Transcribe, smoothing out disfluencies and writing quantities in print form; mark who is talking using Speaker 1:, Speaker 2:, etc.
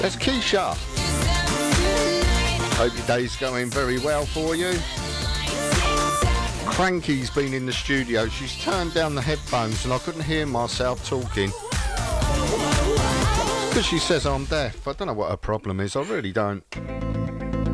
Speaker 1: That's Keisha. Hope your day's going very well for you. Cranky's been in the studio. She's turned down the headphones and I couldn't hear myself talking. Because she says I'm deaf. I don't know what her problem is. I really don't.